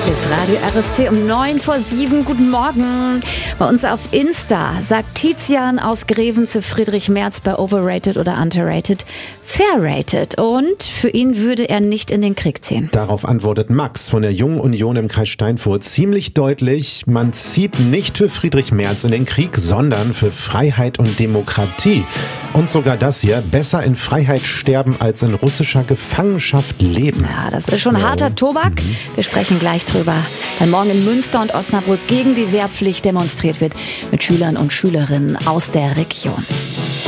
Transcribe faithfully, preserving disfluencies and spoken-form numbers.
Hier ist Radio R S T um neun vor sieben. Guten Morgen. Bei uns auf Insta sagt Tizian aus Greven zu Friedrich Merz bei Overrated oder Underrated Fairrated. Und für ihn würde er nicht in den Krieg ziehen. Darauf antwortet Max von der Jungen Union im Kreis Steinfurt ziemlich deutlich: Man zieht nicht für Friedrich Merz in den Krieg, sondern für Freiheit und Demokratie. Und sogar das hier: besser in Freiheit sterben als in russischer Gefangenschaft leben. Ja, das ist schon ja. harter Tobak. Mhm. Wir sprechen gleich drüber, wenn morgen in Münster und Osnabrück gegen die Wehrpflicht demonstriert wird mit Schülern und Schülerinnen aus der Region.